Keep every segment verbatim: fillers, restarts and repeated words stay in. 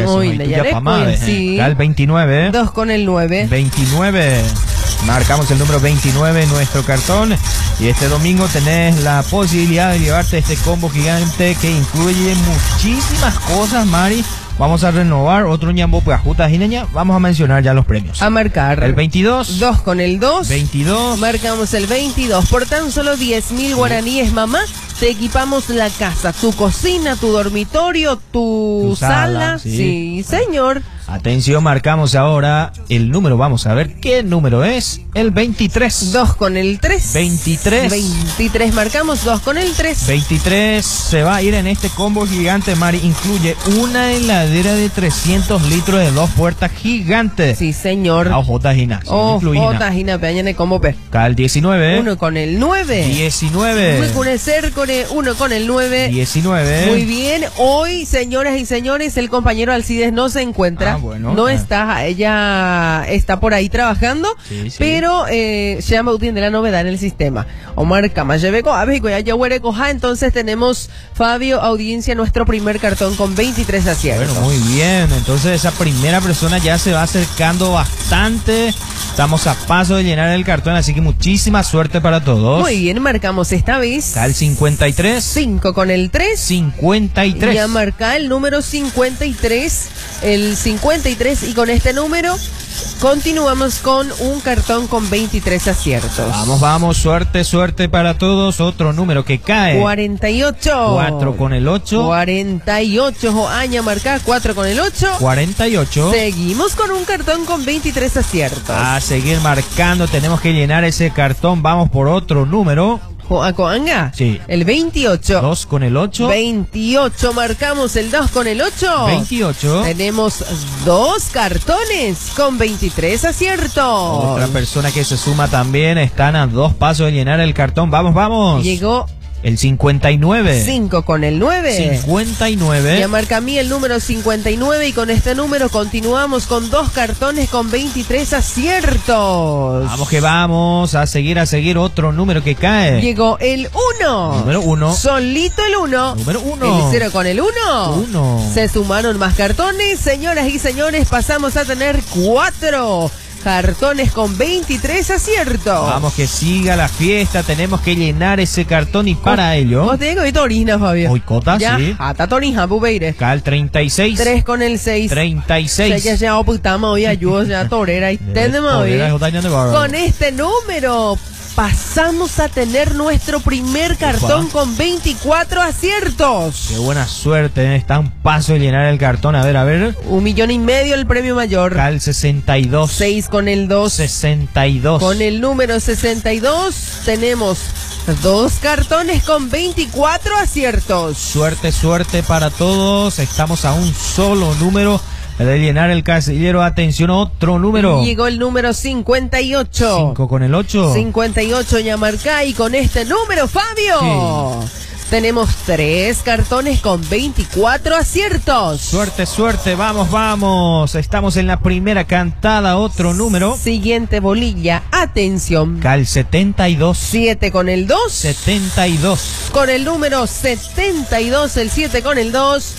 eso. Uy, Y tú ya ya pamade, sí. eh. Al veintinueve. dos con el nueve. veintinueve. Marcamos el número veintinueve en nuestro cartón. Y este domingo tenés la posibilidad de llevarte este combo gigante que incluye muchísimas cosas, Mari. Vamos a renovar otro ñambo puajuta jineña. Vamos a mencionar ya los premios. A marcar. El veintidós. dos con el dos. veintidós. Marcamos el veintidós. Por tan solo diez mil guaraníes, mamá, te equipamos la casa, tu cocina, tu dormitorio, tu, Tu sala, sala. sí. Sí, señor. Atención, marcamos ahora el número. Vamos a ver qué número es. El veintitrés. dos con el tres. veintitrés. veintitrés marcamos, dos con el tres. veintitrés se va a ir en este combo gigante, Mari. Incluye una heladera de trescientos litros de dos puertas gigantes. Sí, señor. A J Gimnasio. Oh, incluida. J Gina Peñane como pe. Cal diecinueve. Uno con el nueve. diecinueve. Uno con el Cércore, uno con el nueve. diecinueve. Muy bien. Hoy, señoras y señores, el compañero Alcides no se encuentra. Ah, bueno. No Ah. está, ella está por ahí trabajando, Sí, sí. pero eh, se llama tiene la novedad en el sistema. Omar Camayebeco, Abeco, ya Coja, entonces tenemos Fabio Audiencia, nuestro primer cartón con veintitrés aciertos. Bueno, muy bien. Entonces esa primera persona ya se va acercando bastante. Estamos a paso de llenar el cartón, así que muchísima suerte para todos. Muy bien, marcamos esta vez. Cal cincuenta y tres. cinco con el tres. cincuenta y tres. Ya marca el número cincuenta y tres. El cincuenta y tres, y con este número continuamos con un cartón con veintitrés aciertos. Vamos, vamos, suerte, suerte para todos. Otro número que cae. cuarenta y ocho. cuatro con el ocho. cuarenta y ocho, Joaña marca cuatro con el ocho. cuarenta y ocho. Seguimos con un cartón con veintitrés aciertos. A seguir marcando, tenemos que llenar ese cartón. Vamos por otro número. Joacoanga. Sí. El veintiocho. dos con el ocho. veintiocho, marcamos el dos con el ocho. veintiocho. Tenemos dos cartones con veintitrés aciertos. Otra persona que se suma también. Están a dos pasos de llenar el cartón. Vamos, vamos. Llegó el cincuenta y nueve. cinco con el nueve. cincuenta y nueve. Ya marca a mí el número cincuenta y nueve, y con este número continuamos con dos cartones con veintitrés aciertos. Vamos que vamos. A seguir, a seguir. Otro número que cae. Llegó el uno. Número uno. Solito el uno. Número uno. El cero con el uno. Uno. Se sumaron más cartones. Señoras y señores, pasamos a tener cuatro cartones con veintitrés aciertos. Vamos que siga la fiesta. Tenemos que llenar ese cartón y para ello. Vos tenés que oír torina, Fabio. Hoy cota, ya, sí. hasta torija, pupeire. Cal treinta y seis. tres con el seis. treinta y seis. Ya ya oputama hoy ayudo ya torera y tenemos hoy. Con este número pasamos a tener nuestro primer cartón Upa. con veinticuatro aciertos. Qué buena suerte. Está a un paso de llenar el cartón. A ver, a ver. Un millón y medio el premio mayor. Cal sesenta y dos. seis con el dos. sesenta y dos. Con el número sesenta y dos tenemos dos cartones con veinticuatro aciertos. Suerte, suerte para todos. Estamos a un solo número de llenar el casillero. Atención, otro número. Llegó el número cincuenta y ocho. cinco con el ocho. cincuenta y ocho ya marca, y con este número, Fabio, Sí. tenemos tres cartones con veinticuatro aciertos. Suerte, suerte. Vamos, vamos. Estamos en la primera cantada. Otro número. Siguiente bolilla, atención. Cal setenta y dos. siete con el dos. setenta y dos. Con el número setenta y dos, el siete con el dos.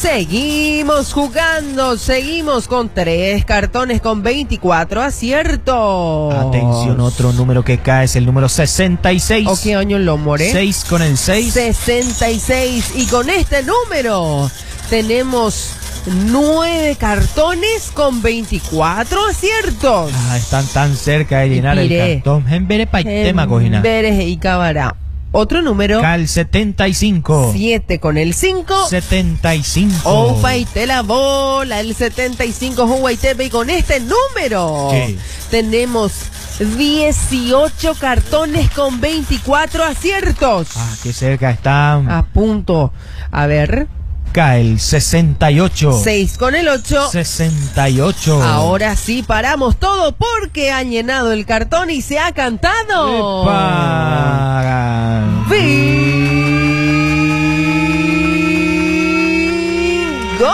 Seguimos jugando, seguimos con tres cartones con veinticuatro aciertos. Atención, otro número que cae es el número sesenta y seis. ¿O qué año lo more? seis con el seis. sesenta y seis, y con este número tenemos nueve cartones con veinticuatro aciertos. Ah, están tan cerca de llenar el Piré. cartón. En vere paitema, cojina. Veres y Cabará. Otro número. Cal setenta y cinco. siete con el cinco. setenta y cinco. Opa y te la bola, el setenta y cinco Huaytepe, y con este número Sí. tenemos dieciocho cartones con veinticuatro aciertos. Ah, qué cerca están. A punto. A ver. Cae el sesenta y ocho. seis con el ocho. sesenta y ocho. Ahora sí paramos todo porque han llenado el cartón y se ha cantado. ¡Epa! ¡Bingo!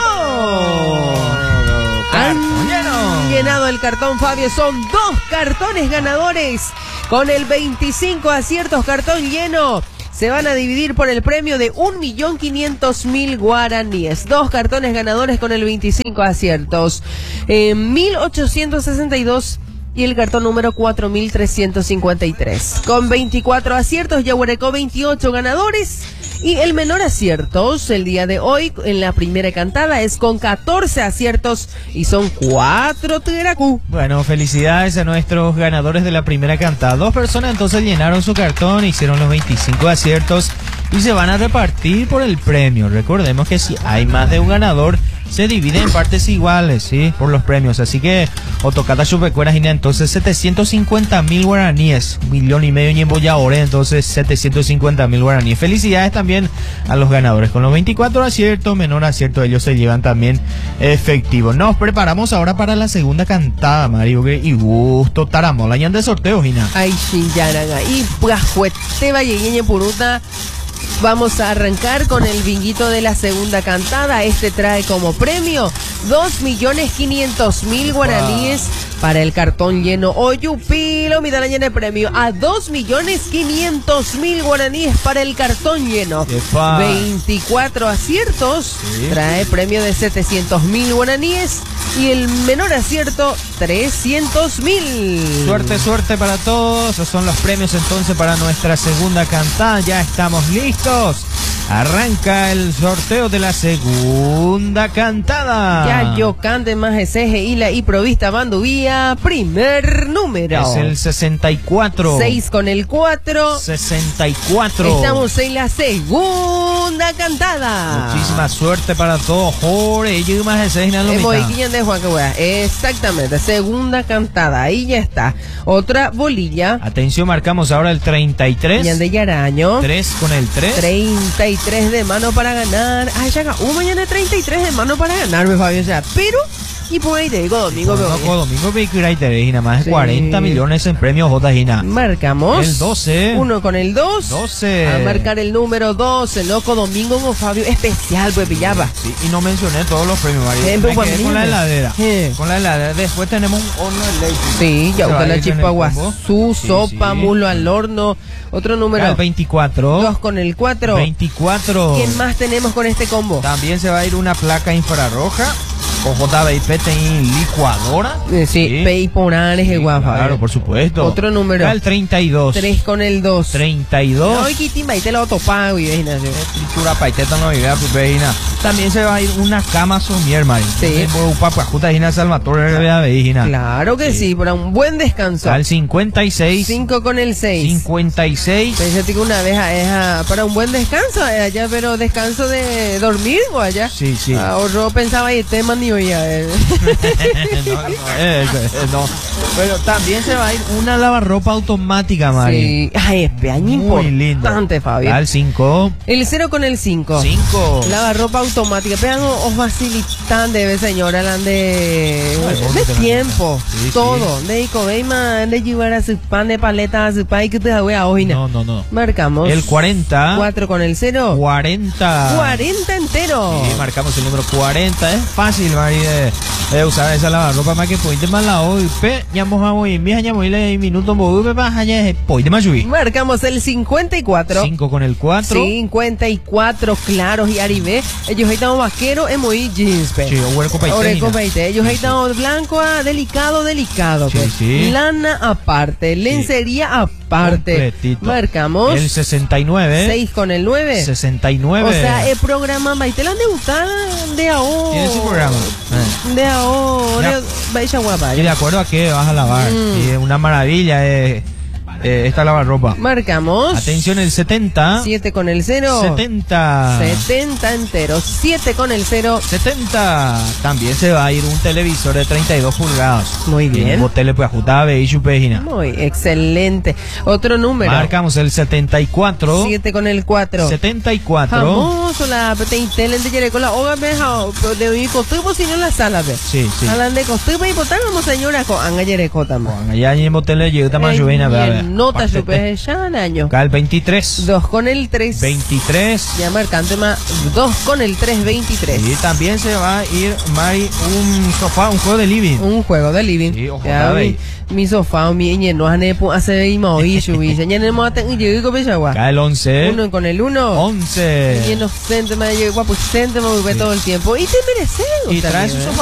Han llenado el cartón, Fabio. Son dos cartones ganadores con el veinticinco aciertos, cartón lleno. se van a dividir por el premio de un millón quinientos mil guaraníes. Dos cartones ganadores con el veinticinco aciertos. Eh, mil ochocientos sesenta y dos y el cartón número cuatro mil trescientos cincuenta y tres. Con veinticuatro aciertos, Yaguarecó veintiocho ganadores. Y el menor aciertos el día de hoy en la primera cantada es con catorce aciertos y son cuatro Tigracú. Bueno, felicidades a nuestros ganadores de la primera cantada. Dos personas entonces llenaron su cartón, hicieron los veinticinco aciertos y se van a repartir por el premio. Recordemos que si hay más de un ganador, se divide en partes iguales, ¿sí? Por los premios. Así que, Otocata Chupecueras, entonces setecientos cincuenta mil guaraníes. Un millón y medio en Embolladores, entonces setecientos cincuenta mil guaraníes. Felicidades también a los ganadores. Con los veinticuatro aciertos, menor acierto, ellos se llevan también efectivo. Nos preparamos ahora para la segunda cantada, Mario. Y gusto, taramola. Y de sorteo, Gina. Ay, Shiyanaga. Y Puajuete, Vallegueña, Puruta. Vamos a arrancar con el binguito de la segunda cantada. Este trae como premio dos millones quinientos mil guaraníes wow. para el cartón lleno. Oyupilo, mi la llena de premio a dos millones quinientos mil guaraníes para el cartón lleno. Epa. veinticuatro aciertos, ¿sí? Trae premio de setecientos mil guaraníes y el menor acierto trescientos mil. Suerte, suerte para todos. Esos son los premios entonces para nuestra segunda cantada. Ya estamos listos. Arranca el sorteo de la segunda cantada. Ya yo cante más ese y la y provista banduvía. Primer número. Es el sesenta y cuatro. seis con el cuatro. sesenta y cuatro. Estamos en la segunda cantada. Muchísima suerte para todos. Jorge, y más ese de Juan que exactamente. Segunda cantada. Ahí ya está. Otra bolilla. Atención, marcamos ahora el treinta y tres. Y de Yaraño. tres con el tres. treinta y tres de mano para ganar. Ay, ya un mañana de treinta y tres de mano para ganar, me Fabio. O sea, pero y por ahí te digo domingo, pero no, domingo y nada más de sí. cuarenta millones en premios J. Gina. Marcamos el doce. Uno con el dos. doce. A marcar el número doce. Loco domingo con Fabio especial, pues pillaba. Sí, y no mencioné todos los premios, María. Eh, Me quedé con la heladera. Eh. Con la heladera. Después tenemos un horno de leche. Sí, ya usted la chispa guazú, sí, sopa, sí. mulo al horno. Otro número. El veinticuatro. Dos con el cuatro. veinticuatro. ¿Quién más tenemos con este combo? También se va a ir una placa infrarroja. Con J B I P en licuadora. Sí, sí. Peiponares sí, el guapo. Claro, por supuesto. Otro número. El treinta y dos. tres con el dos. treinta y dos. No, y quitimba y te lo autopago y vejina. Tritura paiteta no idea, pues vejina. También se va a ir una cama somier, Mari. Sí. Claro que sí. sí, para un buen descanso. Al cincuenta y seis. cinco con el seis. cincuenta y seis. Pensé que una vez es a, para un buen descanso allá, pero descanso de dormir o allá. Sí, sí. Ahorro pensaba y el tema ni oía. Eh. no, no, eh, no. Pero también se va a ir una lavarropa automática, Mari. Sí. Ay, es peaño importante, Fabio. Al cinco. El cero con el cinco. cinco. Lavarropa automática. Pean os facilitan de señora, lan de, Ay, de tiempo. Sí, todo. Sí. De Icobeima, de llevar a su pan de paleta, a su pan y que te da a hoy. No, no, no. Marcamos. El cuarenta. cuatro con el cero. cuarenta. cuarenta entero. Sí, marcamos el número cuarenta. Es fácil, Mari, de, de usar esa lavarropa más que pointe más la hoy. Pe, ñamos a hoy, mi ñamos y minutos, bobe, más allá, pointe más lluvia. Marcamos el cincuenta y cuatro. cinco con el cuatro. cincuenta y cuatro claros y Aribe. Ellos ahí están vaquero, muy jeans, pe. Sí, huerco paite. Ellos ahí están blanco, delicado, delicado, sí, pe. Sí. Lana aparte, lencería sí. aparte. Completito. Marcamos. El sesenta y nueve. seis con el nueve. sesenta y nueve. O sea, el programa Baitelan de gustar de A O. ¿Tiene ese programa? Eh. De A O. Baixa guapa. Y de acuerdo a qué vas a lavar. Mm. Y una maravilla es. Eh, esta lavarropa. Marcamos. Atención, el setenta. siete con el cero. setenta. setenta entero. siete con el cero. setenta. También se va a ir un televisor de treinta y dos pulgadas. Muy bien. Un tele pues ajustable y su página. Muy excelente. Otro número. Marcamos el setenta y cuatro. siete con el cuatro. setenta y cuatro. Famoso la tele de Yere con la hoga meja de mi costumo sino la sala ve. Sí, sí. Hablan de costumo y botar como señora con anga Yere también. Allá en el tele llega más lluvia, nota chupe ya en año. Acá el veintitrés. Dos con el tres. veintitrés. Ya marcante más. Dos con el tres veintitrés. Y también se va a ir, Mari, un sofá, un juego de living. Un juego de living. Sí, ojo, ya, mi, mi sofá, mi ñe, no hace hace y moví, subí. Ya no me tengo que ir con agua. Acá el once. Uno con el uno. once. Y inocente, me guapo, gente, me voy todo el tiempo. Y te mereces. Y trae su sofá